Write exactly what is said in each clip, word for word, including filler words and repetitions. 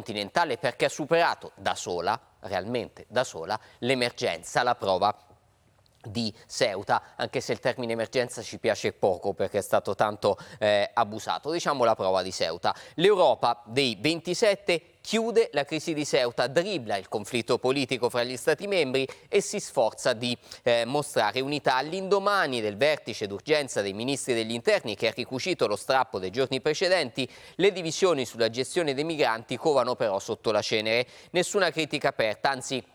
continentale perché ha superato da sola, realmente da sola, l'emergenza, la prova di Ceuta, anche se il termine emergenza ci piace poco perché è stato tanto eh, abusato. Diciamo la prova di Ceuta. L'Europa dei ventisette chiude la crisi di Ceuta, dribbla il conflitto politico fra gli Stati membri e si sforza di eh, mostrare unità. All'indomani del vertice d'urgenza dei ministri degli interni che ha ricucito lo strappo dei giorni precedenti, le divisioni sulla gestione dei migranti covano però sotto la cenere. Nessuna critica aperta, anzi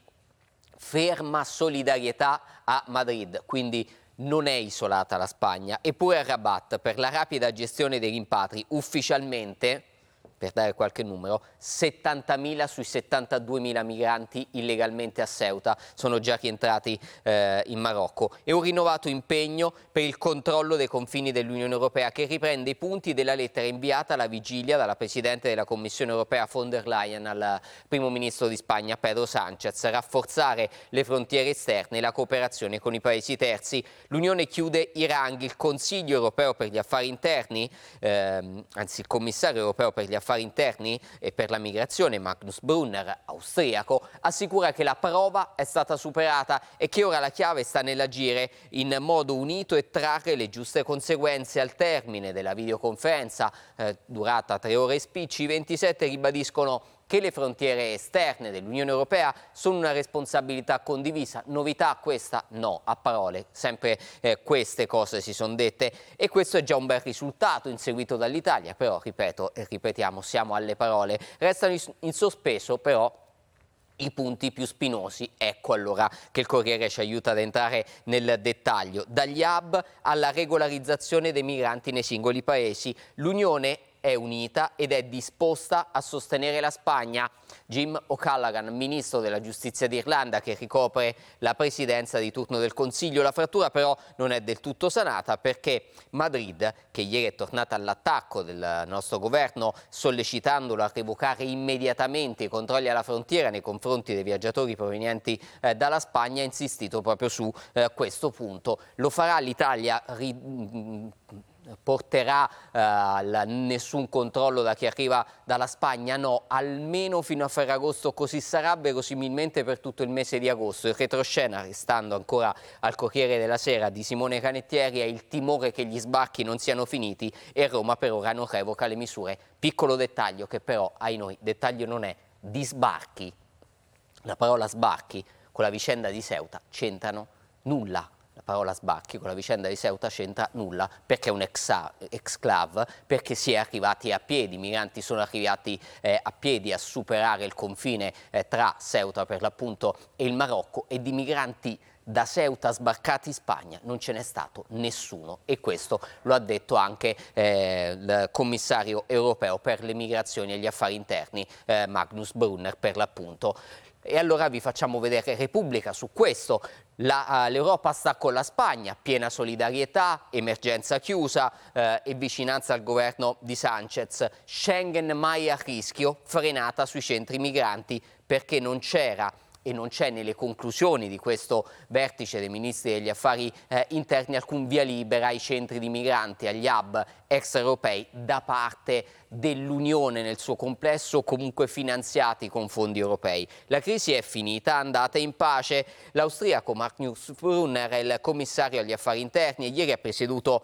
ferma solidarietà a Madrid, quindi non è isolata la Spagna. Eppure a Rabat, per la rapida gestione dei rimpatri, ufficialmente, per dare qualche numero, settantamila sui settantaduemila migranti illegalmente a Ceuta sono già rientrati eh, in Marocco. E un rinnovato impegno per il controllo dei confini dell'Unione Europea, che riprende i punti della lettera inviata alla vigilia dalla Presidente della Commissione Europea von der Leyen al Primo Ministro di Spagna Pedro Sánchez: rafforzare le frontiere esterne e la cooperazione con i paesi terzi. L'Unione chiude i ranghi. Il Consiglio Europeo per gli Affari Interni, ehm, anzi il Commissario Europeo per gli Affari Interni e per la migrazione, Magnus Brunner, austriaco, assicura che la prova è stata superata e che ora la chiave sta nell'agire in modo unito e trarre le giuste conseguenze. Al termine della videoconferenza, eh, durata tre ore e spicci, i ventisette ribadiscono che le frontiere esterne dell'Unione Europea sono una responsabilità condivisa. Novità questa? No, a parole, sempre eh, queste cose si sono dette, e questo è già un bel risultato inseguito dall'Italia, però ripeto e ripetiamo, siamo alle parole. Restano in sospeso però i punti più spinosi. Ecco allora che il Corriere ci aiuta ad entrare nel dettaglio. Dagli hub alla regolarizzazione dei migranti nei singoli paesi, l'Unione è unita ed è disposta a sostenere la Spagna. Jim O'Callaghan, ministro della giustizia d'Irlanda, che ricopre la presidenza di turno del Consiglio. La frattura però non è del tutto sanata, perché Madrid, che ieri è tornata all'attacco del nostro governo sollecitandolo a revocare immediatamente i controlli alla frontiera nei confronti dei viaggiatori provenienti eh, dalla Spagna, ha insistito proprio su eh, questo punto. Lo farà l'Italia? Ri- porterà eh, al nessun controllo da chi arriva dalla Spagna? No, almeno fino a Ferragosto così sarà, verosimilmente per tutto il mese di agosto. Il retroscena, restando ancora al Corriere della Sera di Simone Canettieri, è il timore che gli sbarchi non siano finiti e Roma per ora non revoca le misure. Piccolo dettaglio che però, ai noi, dettaglio non è, di sbarchi, la parola sbarchi con la vicenda di Ceuta c'entrano nulla. La parola sbarchi con la vicenda di Ceuta c'entra nulla, perché è un exclave, perché si è arrivati a piedi, i migranti sono arrivati eh, a piedi a superare il confine eh, tra Ceuta per l'appunto e il Marocco, e di migranti da Ceuta sbarcati in Spagna non ce n'è stato nessuno, e questo lo ha detto anche eh, il commissario europeo per le migrazioni e gli affari interni eh, Magnus Brunner per l'appunto. E allora vi facciamo vedere Repubblica su questo. La, uh, L'Europa sta con la Spagna, piena solidarietà, emergenza chiusa eh, e vicinanza al governo di Sánchez. Schengen mai a rischio, frenata sui centri migranti, perché non c'era e non c'è nelle conclusioni di questo vertice dei ministri degli affari eh, interni alcun via libera ai centri di migranti, agli hub extraeuropei da parte dell'Unione nel suo complesso, comunque finanziati con fondi europei. La crisi è finita, andate in pace. L'austriaco Magnus Brunner è il commissario agli affari interni e ieri ha presieduto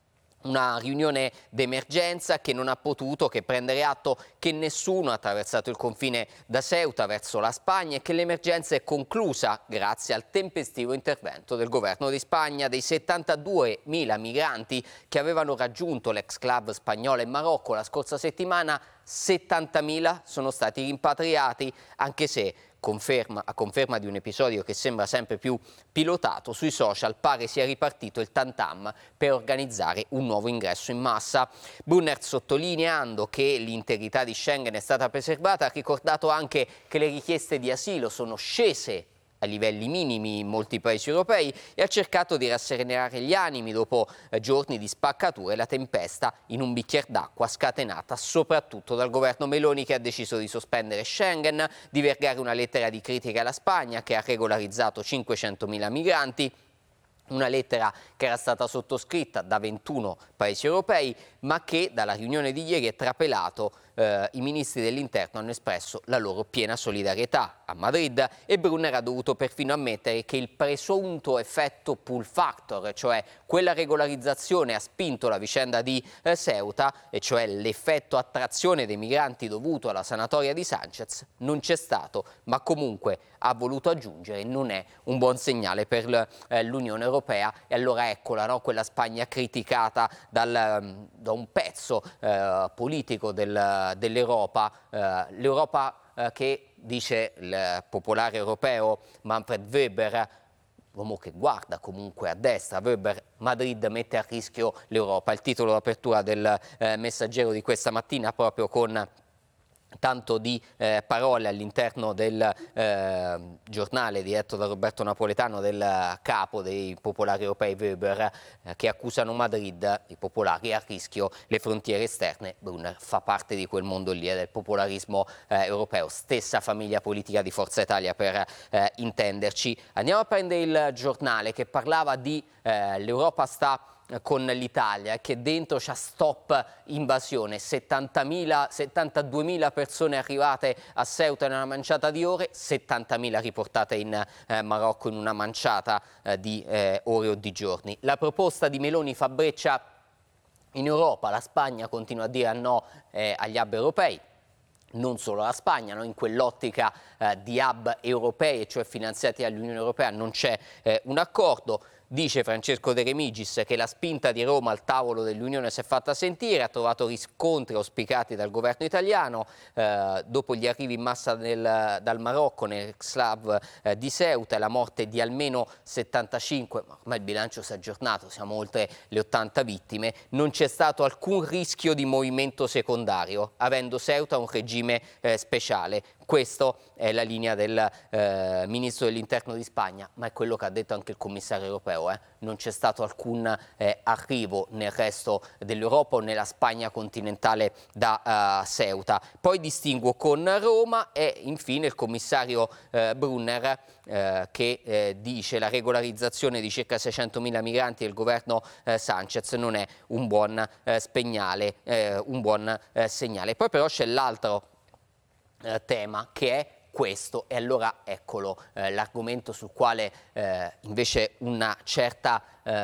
una riunione d'emergenza che non ha potuto che prendere atto che nessuno ha attraversato il confine da Ceuta verso la Spagna e che l'emergenza è conclusa grazie al tempestivo intervento del governo di Spagna. Dei settantaduemila migranti che avevano raggiunto l'exclave spagnola in Marocco la scorsa settimana, settantamila sono stati rimpatriati, anche se Conferma, a conferma di un episodio che sembra sempre più pilotato, sui social pare sia ripartito il tantam per organizzare un nuovo ingresso in massa. Brunner, sottolineando che l'integrità di Schengen è stata preservata, ha ricordato anche che le richieste di asilo sono scese a livelli minimi in molti paesi europei e ha cercato di rasserenare gli animi dopo eh, giorni di spaccature e la tempesta in un bicchier d'acqua scatenata soprattutto dal governo Meloni, che ha deciso di sospendere Schengen, di vergare una lettera di critica alla Spagna che ha regolarizzato cinquecentomila migranti. Una lettera che era stata sottoscritta da ventuno paesi europei, ma che dalla riunione di ieri è trapelato. Eh, I ministri dell'interno hanno espresso la loro piena solidarietà a Madrid e Brunner ha dovuto perfino ammettere che il presunto effetto pull factor, cioè quella regolarizzazione, ha spinto la vicenda di eh, Ceuta, e cioè l'effetto attrazione dei migranti dovuto alla sanatoria di Sanchez, non c'è stato, ma comunque ha voluto aggiungere non è un buon segnale per eh, l'Unione Europea. E allora eccola, no? Quella Spagna criticata dal, da un pezzo eh, politico del dell'Europa, eh, l'Europa eh, che, dice il popolare europeo Manfred Weber, uomo che guarda comunque a destra, Weber, Madrid mette a rischio l'Europa. Il titolo d'apertura del eh, Messaggero di questa mattina, proprio con tanto di eh, parole all'interno del eh, giornale diretto da Roberto Napoletano, del capo dei popolari europei Weber, eh, che accusano Madrid, i popolari, a rischio le frontiere esterne. Brunner fa parte di quel mondo lì, del popolarismo eh, europeo, stessa famiglia politica di Forza Italia per eh, intenderci. Andiamo a prendere il giornale che parlava di eh, l'Europa sta con l'Italia, che dentro c'ha stop invasione, settantamila, settantaduemila persone arrivate a Ceuta in una manciata di ore, settantamila riportate in eh, Marocco in una manciata eh, di eh, ore o di giorni. La proposta di Meloni fa breccia in Europa, la Spagna continua a dire no eh, agli hub europei. Non solo la Spagna, no? In quell'ottica eh, di hub europei, cioè finanziati dall'Unione Europea, non c'è eh, un accordo. Dice Francesco De Remigis che la spinta di Roma al tavolo dell'Unione si è fatta sentire, ha trovato riscontri auspicati dal governo italiano eh, dopo gli arrivi in massa nel, dal Marocco nel Slav eh, di Ceuta e la morte di almeno settantacinque, ma ormai il bilancio si è aggiornato, siamo oltre le ottanta vittime. Non c'è stato alcun rischio di movimento secondario, avendo Ceuta un regime eh, speciale. Questa è la linea del eh, ministro dell'interno di Spagna, ma è quello che ha detto anche il commissario europeo. Eh. Non c'è stato alcun eh, arrivo nel resto dell'Europa o nella Spagna continentale da uh, Ceuta. Poi distinguo con Roma e infine il commissario eh, Brunner eh, che eh, dice la regolarizzazione di circa seicentomila migranti del governo eh, Sanchez non è un buon eh, spegnale, eh, un buon eh, segnale. Poi però c'è l'altro Eh, tema che è questo, e allora eccolo eh, l'argomento sul quale eh, invece una certa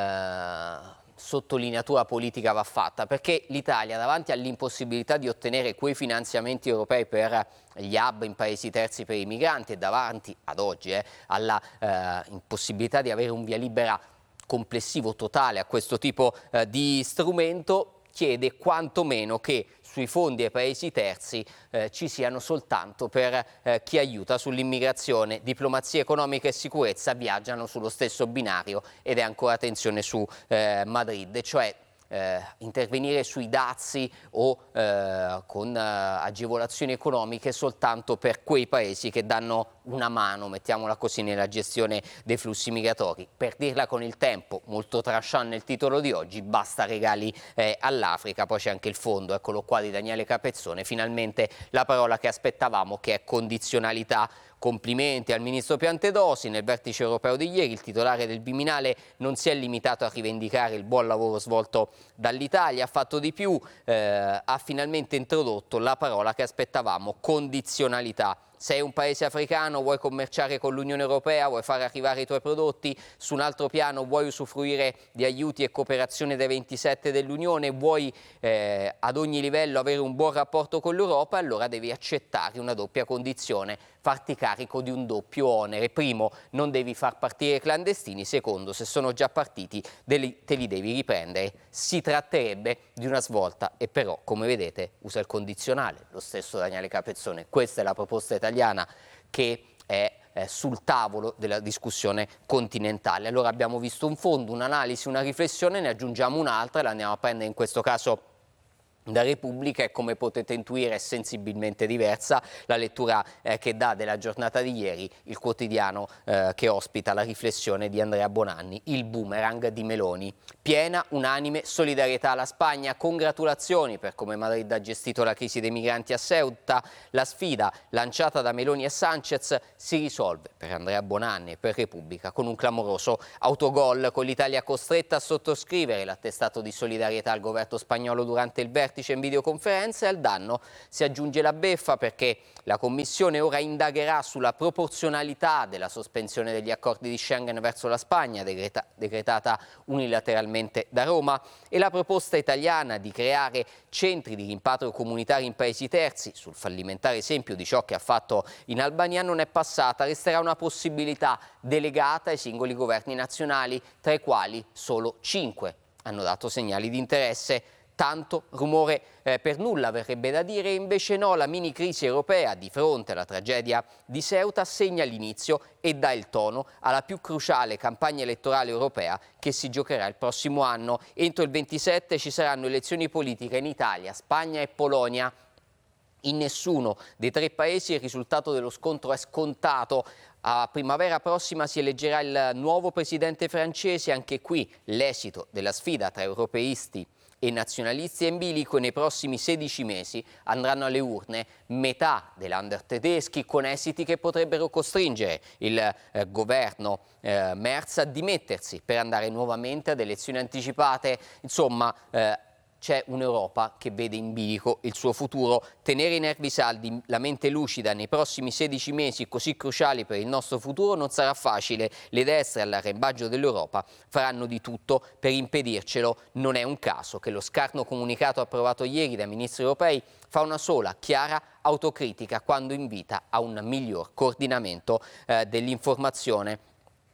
eh, sottolineatura politica va fatta, perché l'Italia, davanti all'impossibilità di ottenere quei finanziamenti europei per gli hub in paesi terzi per i migranti e davanti ad oggi eh, alla eh, impossibilità di avere un via libera complessivo totale a questo tipo eh, di strumento, chiede quantomeno che sui fondi ai paesi terzi eh, ci siano soltanto per eh, chi aiuta sull'immigrazione. Diplomazia economica e sicurezza viaggiano sullo stesso binario ed è ancora tensione su eh, Madrid, cioè Eh, intervenire sui dazi o eh, con eh, agevolazioni economiche soltanto per quei paesi che danno una mano, mettiamola così, nella gestione dei flussi migratori. Per dirla con il tempo, molto tranchant nel titolo di oggi, basta regali eh, all'Africa. Poi c'è anche il fondo, eccolo qua, di Daniele Capezzone, finalmente la parola che aspettavamo, che è condizionalità. Complimenti al ministro Piantedosi. Nel vertice europeo di ieri il titolare del Viminale non si è limitato a rivendicare il buon lavoro svolto dall'Italia, ha fatto di più, eh, ha finalmente introdotto la parola che aspettavamo: condizionalità. Sei un paese africano, vuoi commerciare con l'Unione Europea, vuoi far arrivare i tuoi prodotti, su un altro piano vuoi usufruire di aiuti e cooperazione dai ventisette dell'Unione, vuoi eh, ad ogni livello avere un buon rapporto con l'Europa, allora devi accettare una doppia condizione, farti carico di un doppio onere. Primo, non devi far partire clandestini; secondo, se sono già partiti te li devi riprendere. Si tratterebbe di una svolta e però, come vedete, usa il condizionale, lo stesso Daniele Capezzone. Questa è la proposta italiana che è eh, sul tavolo della discussione continentale. Allora abbiamo visto un fondo, un'analisi, una riflessione, ne aggiungiamo un'altra e la andiamo a prendere in questo caso da Repubblica e, come potete intuire, è sensibilmente diversa la lettura eh, che dà della giornata di ieri il quotidiano eh, che ospita la riflessione di Andrea Bonanni, il boomerang di Meloni. Piena, unanime solidarietà alla Spagna, congratulazioni per come Madrid ha gestito la crisi dei migranti a Ceuta. La sfida lanciata da Meloni e Sanchez si risolve per Andrea Bonanni e per Repubblica con un clamoroso autogol, con l'Italia costretta a sottoscrivere l'attestato di solidarietà al governo spagnolo durante il vertice in videoconferenza, e al danno si aggiunge la beffa, perché la Commissione ora indagherà sulla proporzionalità della sospensione degli accordi di Schengen verso la Spagna, decreta- decretata unilateralmente da Roma, e la proposta italiana di creare centri di rimpatrio comunitari in paesi terzi, sul fallimentare esempio di ciò che ha fatto in Albania, non è passata. Resterà una possibilità delegata ai singoli governi nazionali, tra i quali solo cinque hanno dato segnali di interesse. Tanto rumore eh, per nulla, verrebbe da dire, e invece no, la mini crisi europea di fronte alla tragedia di Ceuta segna l'inizio e dà il tono alla più cruciale campagna elettorale europea che si giocherà il prossimo anno. Entro il ventisette ci saranno elezioni politiche in Italia, Spagna e Polonia. In nessuno dei tre paesi il risultato dello scontro è scontato. A primavera prossima si eleggerà il nuovo presidente francese. Anche qui l'esito della sfida tra europeisti e nazionalisti è in bilico, e nei prossimi sedici mesi andranno alle urne metà dei Länder tedeschi, con esiti che potrebbero costringere il eh, governo eh, Merz a dimettersi per andare nuovamente ad elezioni anticipate. Insomma, eh, c'è un'Europa che vede in bilico il suo futuro. Tenere i nervi saldi, la mente lucida nei prossimi sedici mesi così cruciali per il nostro futuro non sarà facile. Le destre all'arrembaggio dell'Europa faranno di tutto per impedircelo. Non è un caso che lo scarno comunicato approvato ieri dai ministri europei fa una sola chiara autocritica quando invita a un miglior coordinamento eh, dell'informazione.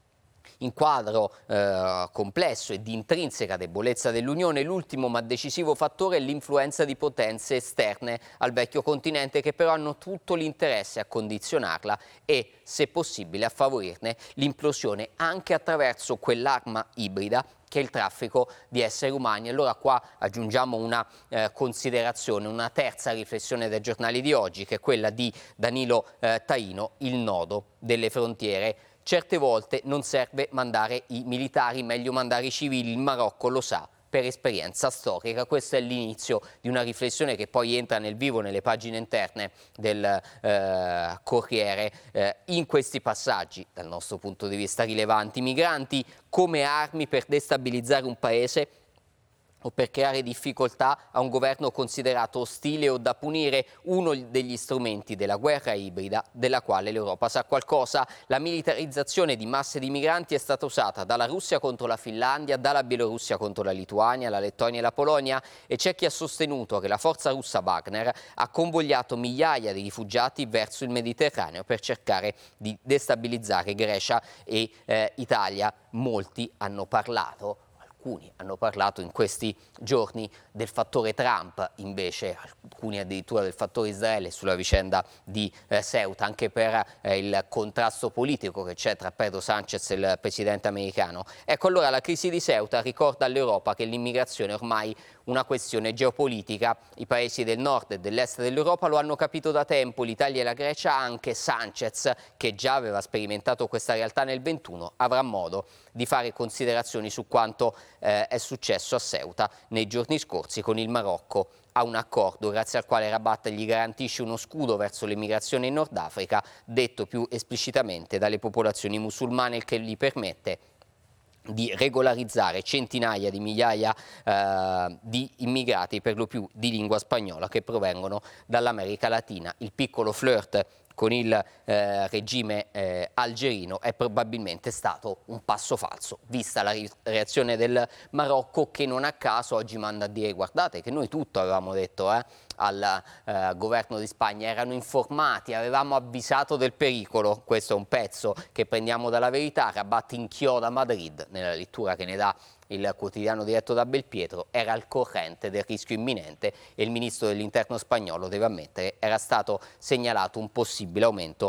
In quadro eh, complesso e di intrinseca debolezza dell'Unione, l'ultimo ma decisivo fattore è l'influenza di potenze esterne al vecchio continente, che però hanno tutto l'interesse a condizionarla e, se possibile, a favorirne l'implosione anche attraverso quell'arma ibrida che è il traffico di esseri umani. Allora qua aggiungiamo una eh, considerazione, una terza riflessione dai giornali di oggi, che è quella di Danilo eh, Taino, il nodo delle frontiere. Certe volte non serve mandare i militari, meglio mandare i civili, il Marocco lo sa per esperienza storica. Questo è l'inizio di una riflessione che poi entra nel vivo nelle pagine interne del eh, Corriere. Eh, in questi passaggi, dal nostro punto di vista rilevanti, migranti come armi per destabilizzare un paese o per creare difficoltà a un governo considerato ostile o da punire, uno degli strumenti della guerra ibrida della quale l'Europa sa qualcosa. La militarizzazione di masse di migranti è stata usata dalla Russia contro la Finlandia, dalla Bielorussia contro la Lituania, la Lettonia e la Polonia, e c'è chi ha sostenuto che la forza russa Wagner ha convogliato migliaia di rifugiati verso il Mediterraneo per cercare di destabilizzare Grecia e eh, Italia. Molti hanno parlato Alcuni hanno parlato in questi giorni del fattore Trump, invece alcuni addirittura del fattore Israele sulla vicenda di eh, Ceuta, anche per eh, il contrasto politico che c'è tra Pedro Sanchez e il presidente americano. Ecco, allora la crisi di Ceuta ricorda all'Europa che l'immigrazione è ormai una questione geopolitica. I paesi del nord e dell'est dell'Europa lo hanno capito da tempo, l'Italia e la Grecia anche. Sanchez, che già aveva sperimentato questa realtà nel ventuno, avrà modo di fare considerazioni su quanto eh, è successo a Ceuta nei giorni scorsi con il Marocco. Ha un accordo grazie al quale Rabat gli garantisce uno scudo verso l'emigrazione in Nord Africa, detto più esplicitamente dalle popolazioni musulmane, il che gli permette di regolarizzare centinaia di migliaia eh, di immigrati, per lo più di lingua spagnola, che provengono dall'America Latina. Il piccolo flirt con il eh, regime eh, algerino è probabilmente stato un passo falso, vista la reazione del Marocco, che non a caso oggi manda a dire: guardate che noi tutto avevamo detto eh, al eh, governo di Spagna, erano informati, avevamo avvisato del pericolo. Questo è un pezzo che prendiamo dalla Verità. Rabat inchioda Madrid, nella lettura che ne dà il quotidiano diretto da Belpietro, era al corrente del rischio imminente e il ministro dell'interno spagnolo deve ammettere era stato segnalato un possibile aumento